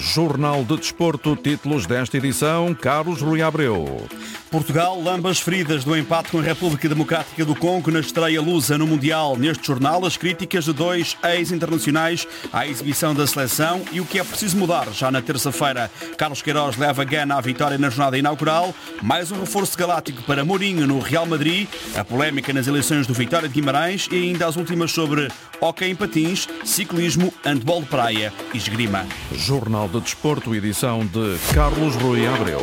Jornal de Desporto, títulos desta edição, Carlos Rui Abreu. Portugal lamba as feridas do empate com a República Democrática do Congo na estreia lusa no Mundial. Neste jornal, as críticas de dois ex-internacionais à exibição da seleção e o que é preciso mudar já na terça-feira. Carlos Queiroz leva Gana à vitória na jornada inaugural. Mais um reforço galáctico para Mourinho no Real Madrid. A polémica nas eleições do Vitória de Guimarães e ainda as últimas sobre hóquei em patins, ciclismo, handball de praia e esgrima. Jornal de Desporto, edição de Carlos Rui Abreu.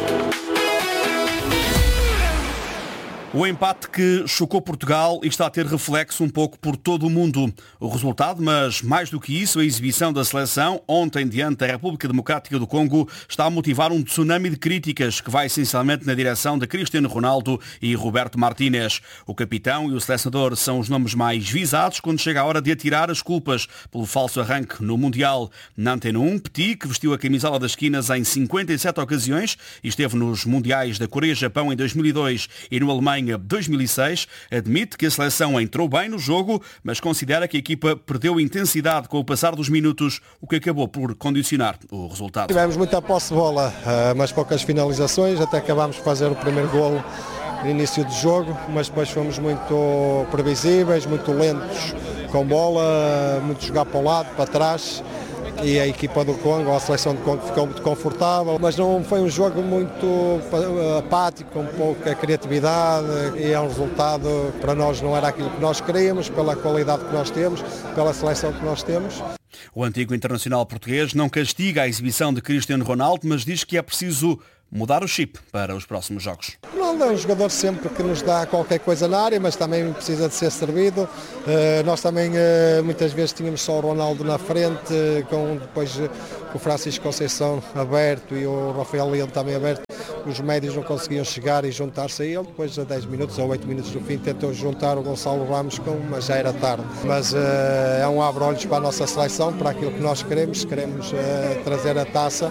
O empate que chocou Portugal e está a ter reflexo um pouco por todo o mundo. O resultado, mas mais do que isso, a exibição da seleção ontem diante da República Democrática do Congo está a motivar um tsunami de críticas que vai essencialmente na direção de Cristiano Ronaldo e Roberto Martínez. O capitão e o selecionador são os nomes mais visados quando chega a hora de atirar as culpas pelo falso arranque no Mundial. Na Antena 1, Petit, que vestiu a camisola das esquinas em 57 ocasiões e esteve nos Mundiais da Coreia-Japão em 2002 e no Alemanha 2006, admite que a seleção entrou bem no jogo, mas considera que a equipa perdeu intensidade com o passar dos minutos, o que acabou por condicionar o resultado. Tivemos muita posse de bola, mas poucas finalizações, até acabámos de fazer o primeiro golo no início do jogo, mas depois fomos muito previsíveis, muito lentos com bola, muito jogar para o lado, para trás. E a equipa do Congo, a seleção do Congo ficou muito confortável, mas não foi um jogo muito apático, com pouca criatividade e é um resultado para nós não era aquilo que nós queríamos, pela qualidade que nós temos, pela seleção que nós temos. O antigo internacional português não castiga a exibição de Cristiano Ronaldo, mas diz que é preciso mudar o chip para os próximos jogos. Ronaldo é um jogador sempre que nos dá qualquer coisa na área, mas também precisa de ser servido. Nós também muitas vezes tínhamos só o Ronaldo na frente, com depois o Francisco Conceição aberto e o Rafael Leão também aberto. Os médios não conseguiam chegar e juntar-se a ele. Depois, a 10 minutos ou 8 minutos do fim, tentou juntar o Gonçalo Ramos, mas já era tarde. Mas é um abre-olhos para a nossa seleção, para aquilo que nós queremos. Queremos trazer a taça,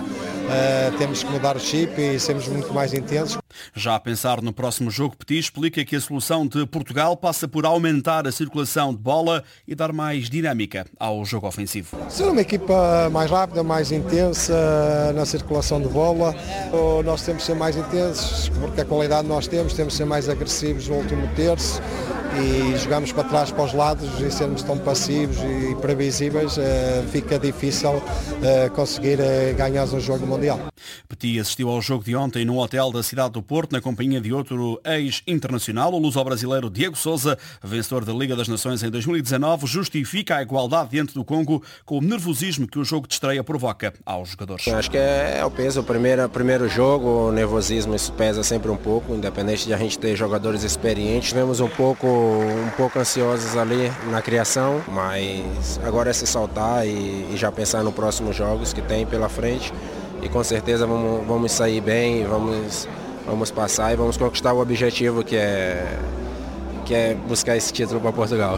temos que mudar o chip e sermos muito mais intensos. Já a pensar no próximo jogo, Petit explica que a solução de Portugal passa por aumentar a circulação de bola e dar mais dinâmica ao jogo ofensivo. Ser uma equipa mais rápida, mais intensa na circulação de bola. Nós temos que ser mais intensos, porque a qualidade nós temos que ser mais agressivos no último terço e jogamos para trás, para os lados e sermos tão passivos e previsíveis, fica difícil conseguir ganhar um jogo mundial. Petit assistiu ao jogo de ontem num hotel da cidade do Porto, na companhia de outro ex-internacional, o luso-brasileiro Diego Sousa, vencedor da Liga das Nações em 2019, justifica a igualdade diante do Congo com o nervosismo que o jogo de estreia provoca aos jogadores. Acho que é o peso, o primeiro jogo, o nervosismo isso pesa sempre um pouco, independente de a gente ter jogadores experientes. Tivemos um pouco ansiosos ali na criação, mas agora é se soltar e já pensar nos próximos jogos que tem pela frente e com certeza vamos sair bem, vamos passar e vamos conquistar o objetivo que é buscar esse título para Portugal.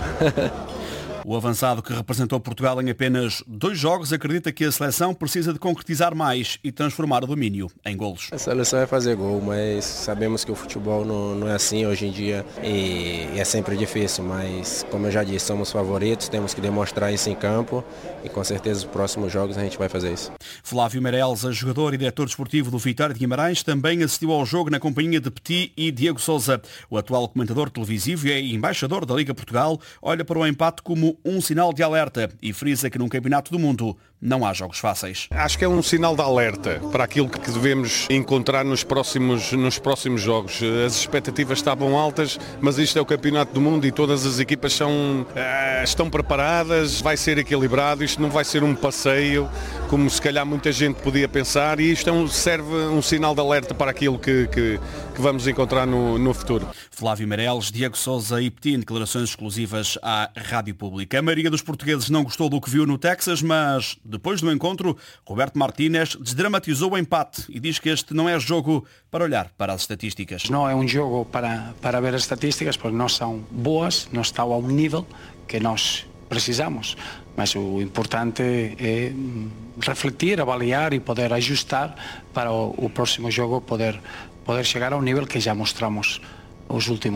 O avançado que representou Portugal em apenas 2 jogos acredita que a seleção precisa de concretizar mais e transformar o domínio em golos. A seleção é fazer gol, mas sabemos que o futebol não é assim hoje em dia e é sempre difícil, mas como eu já disse, somos favoritos, temos que demonstrar isso em campo e com certeza nos próximos jogos a gente vai fazer isso. Flávio Meireles, jogador e diretor desportivo do Vitória de Guimarães, também assistiu ao jogo na companhia de Petit e Diego Sousa. O atual comentador televisivo e embaixador da Liga Portugal olha para o empate como um sinal de alerta e frisa que num campeonato do mundo não há jogos fáceis. Acho que é um sinal de alerta para aquilo que devemos encontrar nos próximos jogos. As expectativas estavam altas, mas isto é o campeonato do mundo e todas as equipas estão preparadas, vai ser equilibrado, isto não vai ser um passeio, como se calhar muita gente podia pensar, e isto serve um sinal de alerta para aquilo que vamos encontrar no futuro. Flávio Meireles, Diego Sousa e Petit, em declarações exclusivas à Rádio Pública. A maioria dos portugueses não gostou do que viu no Texas, mas depois do encontro, Roberto Martínez desdramatizou o empate e diz que este não é jogo para olhar para as estatísticas. Não é um jogo para ver as estatísticas, porque não são boas, não estão ao nível que nós precisamos. Mas o importante é refletir, avaliar e poder ajustar para o próximo jogo poder chegar ao nível que já mostramos os últimos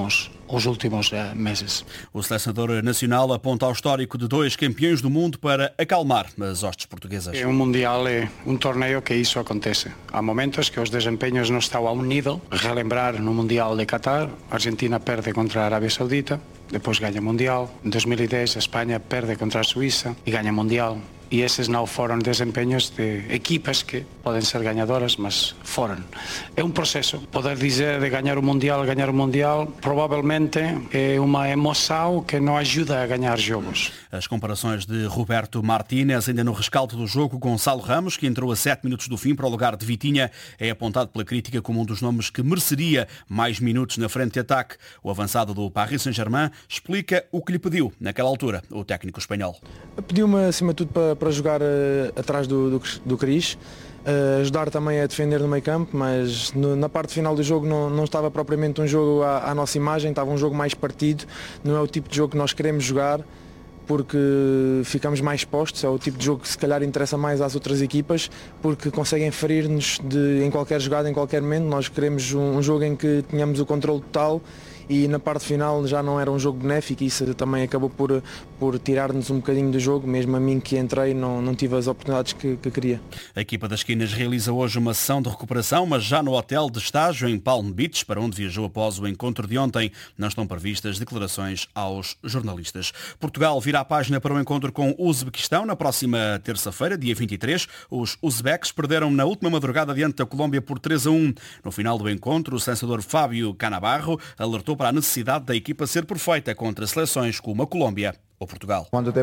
os últimos meses. O selecionador nacional aponta ao histórico de 2 campeões do mundo para acalmar as hostes portuguesas. Um mundial é um torneio que isso acontece. Há momentos que os desempenhos não estão a um nível. Relembrar no Mundial de Qatar, a Argentina perde contra a Arábia Saudita, depois ganha Mundial. Em 2010 a Espanha perde contra a Suíça e ganha Mundial. E esses não foram desempenhos de equipas que podem ser ganhadoras, mas foram. É um processo. Poder dizer de ganhar o Mundial, provavelmente é uma emoção que não ajuda a ganhar jogos. As comparações de Roberto Martínez, ainda no rescaldo do jogo, Gonçalo Ramos, que entrou a 7 minutos do fim para o lugar de Vitinha, é apontado pela crítica como um dos nomes que mereceria mais minutos na frente de ataque. O avançado do Paris Saint-Germain explica o que lhe pediu, naquela altura, o técnico espanhol. Pediu-me, acima de tudo, para jogar atrás do Cris, ajudar também a defender no meio campo, mas na parte final do jogo não estava propriamente um jogo à nossa imagem, estava um jogo mais partido, não é o tipo de jogo que nós queremos jogar, porque ficamos mais expostos, é o tipo de jogo que se calhar interessa mais às outras equipas, porque conseguem ferir-nos em qualquer jogada, em qualquer momento. Nós queremos um jogo em que tenhamos o controle total, e na parte final já não era um jogo benéfico, e isso também acabou por tirar-nos um bocadinho do jogo. Mesmo a mim que entrei não tive as oportunidades que queria. A equipa das Esquinas realiza hoje uma sessão de recuperação, mas já no hotel de estágio em Palm Beach, para onde viajou após o encontro de ontem, não estão previstas declarações aos jornalistas. Portugal vira a página para o encontro com o Uzbequistão na próxima terça-feira, dia 23. Os uzbeques perderam na última madrugada diante da Colômbia por 3-1. No final do encontro, o selecionador Fábio Canabarro alertou para a necessidade da equipa ser perfeita contra seleções como a Colômbia ou Portugal. Quando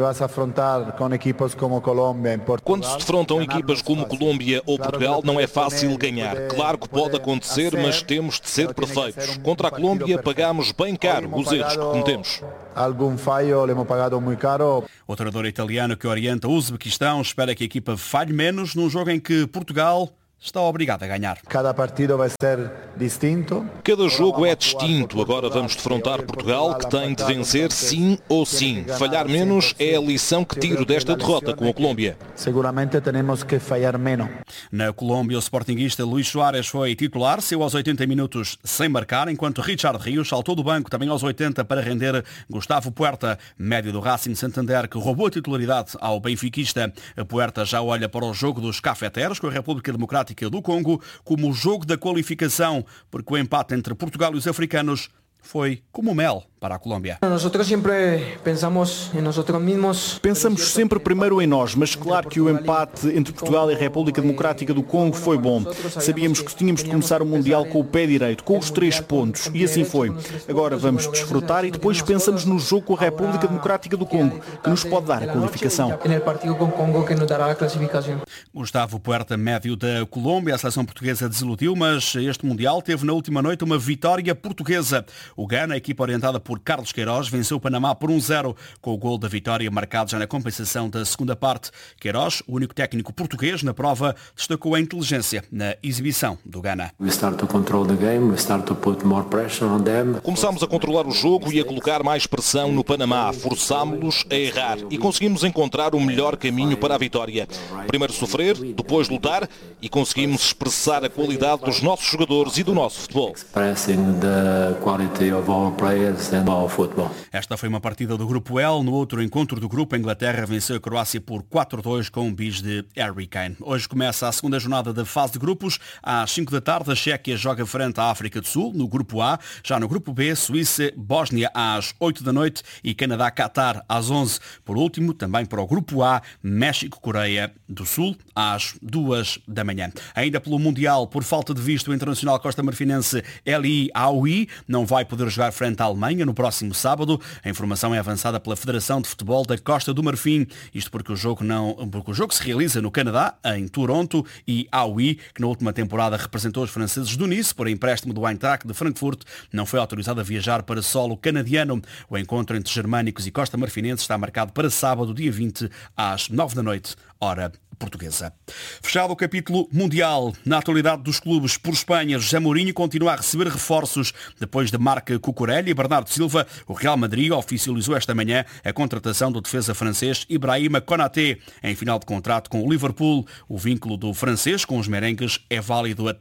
se defrontam equipas como Colômbia ou Portugal, não é fácil ganhar. Claro que pode acontecer, mas temos de ser perfeitos. Contra a Colômbia pagamos bem caro os erros que cometemos. O treinador italiano que orienta o Uzbequistão espera que a equipa falhe menos num jogo em que Portugal está obrigado a ganhar. Cada partido vai ser distinto. Cada jogo é distinto. Agora vamos defrontar Portugal, que tem de vencer sim ou sim. Falhar menos é a lição que tiro desta derrota com a Colômbia. Seguramente temos que falhar menos. Na Colômbia, o sportinguista Luís Soares foi titular, saiu aos 80 minutos sem marcar, enquanto Richard Rios saltou do banco também aos 80 para render Gustavo Puerta, médio do Racing Santander, que roubou a titularidade ao benfiquista. A Puerta já olha para o jogo dos cafeteros com a República Democrática do Congo como o jogo da qualificação, porque o empate entre Portugal e os africanos foi como mel para a Colômbia. Pensamos sempre primeiro em nós, mas claro que o empate entre Portugal e a República Democrática do Congo foi bom. Sabíamos que tínhamos de começar o Mundial com o pé direito, com os 3 pontos, e assim foi. Agora vamos desfrutar e depois pensamos no jogo com a República Democrática do Congo, que nos pode dar a qualificação. Gustavo Puerta, médio da Colômbia, a seleção portuguesa desiludiu, mas este Mundial teve na última noite uma vitória portuguesa. O Ghana, a equipa orientada por Carlos Queiroz, venceu o Panamá por 1-0, com o gol da vitória marcado já na compensação da segunda parte. Queiroz, o único técnico português na prova, destacou a inteligência na exibição do Ghana. Começámos a controlar o jogo e a colocar mais pressão no Panamá. Forçámos-los a errar e conseguimos encontrar o melhor caminho para a vitória. Primeiro sofrer, depois lutar, e conseguimos expressar a qualidade dos nossos jogadores e do nosso futebol. Esta foi uma partida do Grupo L. No outro encontro do grupo, a Inglaterra venceu a Croácia por 4-2 com um bis de Harry Kane. Hoje começa a segunda jornada da fase de grupos. Às 5 da tarde, a Chequia joga frente à África do Sul, no Grupo A. Já no Grupo B, Suíça, Bósnia às 8 da noite e Canadá-Catar às 11. Por último, também para o Grupo A, México-Coreia do Sul às 2 da manhã. Ainda pelo Mundial, por falta de visto, o internacional costa-marfinense Eli Aoui não vai poder jogar frente à Alemanha no próximo sábado. A informação é avançada pela Federação de Futebol da Costa do Marfim. Isto porque o jogo se realiza no Canadá, em Toronto, e Aoui, que na última temporada representou os franceses do Nice por empréstimo do Eintracht de Frankfurt, não foi autorizado a viajar para solo canadiano. O encontro entre germânicos e costa-marfinenses está marcado para sábado, dia 20, às 9 da noite, hora portuguesa. Fechado o capítulo mundial. Na atualidade dos clubes por Espanha, José Mourinho continua a receber reforços. Depois de Marc Cucurella e Bernardo Silva, o Real Madrid oficializou esta manhã a contratação do defesa francês Ibrahima Konaté. Em final de contrato com o Liverpool, o vínculo do francês com os merengues é válido até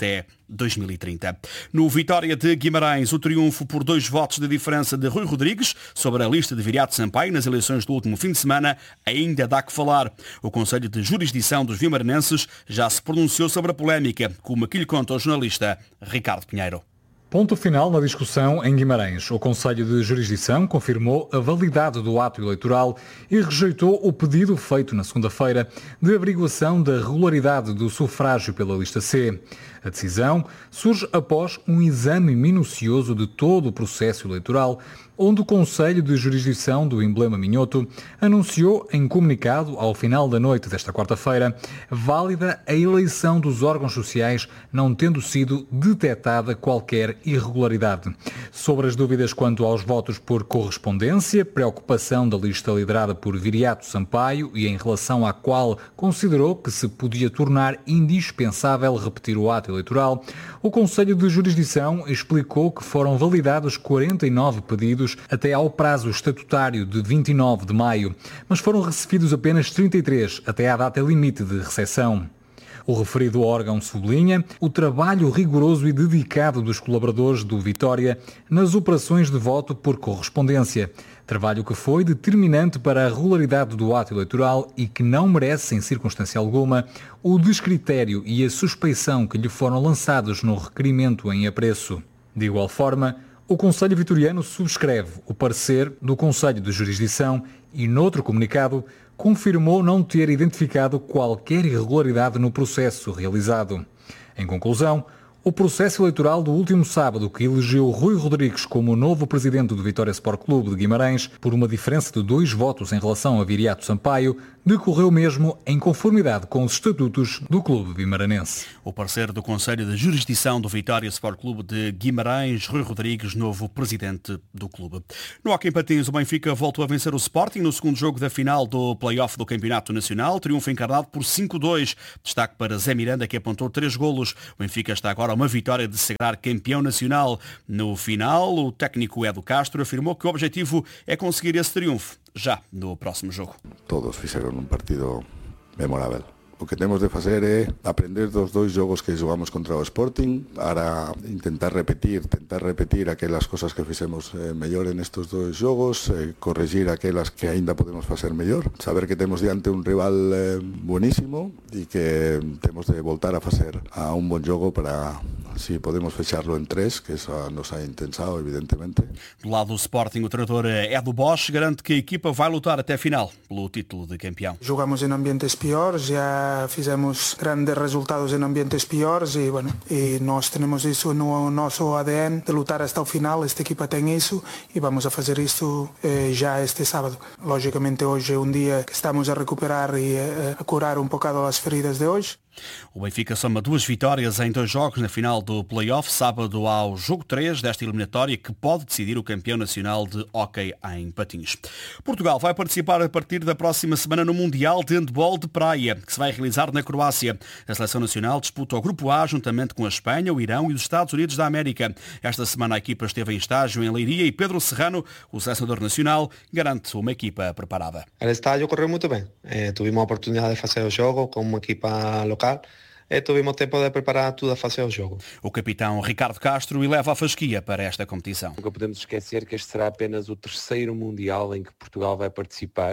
2030. No Vitória de Guimarães, o triunfo por 2 votos de diferença de Rui Rodrigues sobre a lista de Viriato Sampaio nas eleições do último fim de semana ainda dá que falar. O Conselho de Jurisdição dos Vimaranenses já se pronunciou sobre a polémica, como aqui lhe conta o jornalista Ricardo Pinheiro. Ponto final na discussão em Guimarães. O Conselho de Jurisdição confirmou a validade do ato eleitoral e rejeitou o pedido feito na segunda-feira de averiguação da regularidade do sufrágio pela lista C. A decisão surge após um exame minucioso de todo o processo eleitoral, onde o Conselho de Jurisdição do Emblema Minhoto anunciou em comunicado, ao final da noite desta quarta-feira, válida a eleição dos órgãos sociais, não tendo sido detectada qualquer irregularidade. Sobre as dúvidas quanto aos votos por correspondência, preocupação da lista liderada por Viriato Sampaio e em relação à qual considerou que se podia tornar indispensável repetir o ato eleitoral, o Conselho de Jurisdição explicou que foram validados 49 pedidos até ao prazo estatutário de 29 de maio, mas foram recebidos apenas 33 até à data limite de recepção. O referido órgão sublinha o trabalho rigoroso e dedicado dos colaboradores do Vitória nas operações de voto por correspondência, trabalho que foi determinante para a regularidade do ato eleitoral e que não merece, em circunstância alguma, o descritério e a suspeição que lhe foram lançados no requerimento em apreço. De igual forma, o Conselho Vitoriano subscreve o parecer do Conselho de Jurisdição e, noutro comunicado, confirmou não ter identificado qualquer irregularidade no processo realizado. Em conclusão, o processo eleitoral do último sábado, que elegeu Rui Rodrigues como novo presidente do Vitória Sport Clube de Guimarães, por uma diferença de 2 votos em relação a Viriato Sampaio, decorreu mesmo em conformidade com os estatutos do clube vimaranense. O parecer do Conselho de Jurisdição do Vitória Sport Clube de Guimarães, Rui Rodrigues, novo presidente do clube. No Hóquei em Patins, o Benfica voltou a vencer o Sporting no segundo jogo da final do play-off do Campeonato Nacional, triunfo encarnado por 5-2. Destaque para Zé Miranda, que apontou 3 golos. O Benfica está agora a uma vitória de se sagrar campeão nacional. No final, o técnico Edu Castro afirmou que o objetivo é conseguir esse triunfo já no próximo jogo. Todos fizeram um partido memorável. O que temos de fazer é aprender dos 2 jogos que jogamos contra o Sporting, para tentar repetir aquelas coisas que fizemos mellor nestes 2 jogos, corregir aquelas que ainda podemos fazer mellor, saber que temos diante un rival buenísimo e que temos de voltar a fazer a un bon jogo para, si podemos fecharlo en 3, que esa é a nosa intenção, evidentemente. Do lado do Sporting, o treinador Edu Bosch garante que a equipa vai lutar até a final pelo título de campeão. Jogamos em ambientes piores, já fizemos grandes resultados em ambientes piores e nós temos isso no nosso ADN de lutar até o final. Esta equipa tem isso e vamos a fazer isso já este sábado. Logicamente hoje é um dia que estamos a recuperar e a curar um bocado as feridas de hoje. O Benfica soma 2 vitórias em 2 jogos na final do play-off, sábado ao jogo 3 desta eliminatória que pode decidir o campeão nacional de hóquei em patins. Portugal vai participar a partir da próxima semana no Mundial de Handball de Praia, que se vai realizar na Croácia. A seleção nacional disputa o Grupo A juntamente com a Espanha, o Irão e os Estados Unidos da América. Esta semana a equipa esteve em estágio em Leiria e Pedro Serrano, o selecionador nacional, garante uma equipa preparada. O estágio correu muito bem. Tivemos a oportunidade de fazer o jogo com uma equipa local. Tivemos tempo de preparar tudo a fazer o jogo. O capitão Ricardo Castro eleva a fasquia para esta competição. Nunca podemos esquecer que este será apenas o 3º Mundial em que Portugal vai participar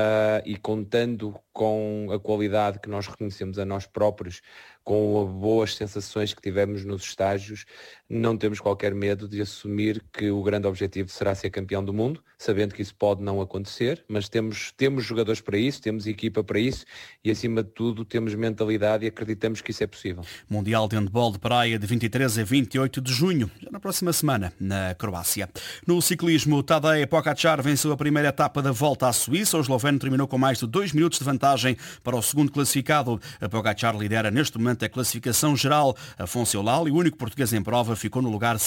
e contando com a qualidade que nós reconhecemos a nós próprios, com as boas sensações que tivemos nos estágios, não temos qualquer medo de assumir que o grande objetivo será ser campeão do mundo, sabendo que isso pode não acontecer, mas temos jogadores para isso, temos equipa para isso e, acima de tudo, temos mentalidade e acreditamos que isso é possível. Mundial de Handball de Praia de 23 a 28 de junho, já na próxima semana, na Croácia. No ciclismo, Tadej Pogačar venceu a primeira etapa da Volta à Suíça. O esloveno terminou com mais de 2 minutos de vantagem para o segundo classificado. A Pogačar lidera neste momento a classificação geral. Afonso Eulali, o único português em prova, ficou no lugar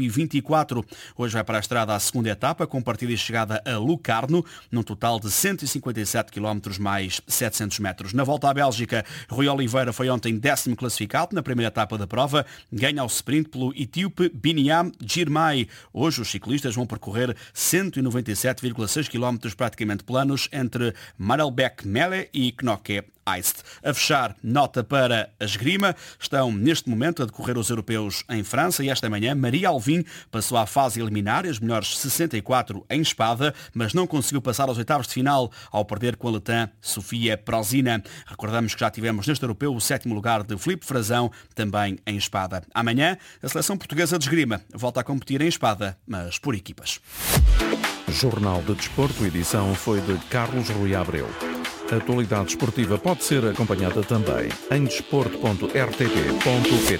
124. Hoje vai para a estrada a segunda etapa, com partida e chegada a Lucarno, num total de 157 km mais 700 metros. Na volta à Bélgica, Rui Oliveira foi ontem 10º classificado na primeira etapa da prova, ganha ao sprint pelo etíope Biniam Girmay. Hoje os ciclistas vão percorrer 197,6 km praticamente planos entre Marelbeke Melle e Knokke Heist. A fechar, nota para a esgrima. Estão neste momento a decorrer os europeus em França e esta manhã Maria Alvim passou à fase eliminar, as melhores 64 em espada, mas não conseguiu passar aos oitavos de final ao perder com a letã Sofia Prozina. Recordamos que já tivemos neste europeu o 7º lugar de Filipe Frazão, também em espada. Amanhã, a seleção portuguesa de esgrima volta a competir em espada, mas por equipas. Jornal de Desporto, edição foi de Carlos Rui Abreu. A atualidade esportiva pode ser acompanhada também em desporto.rtp.pt.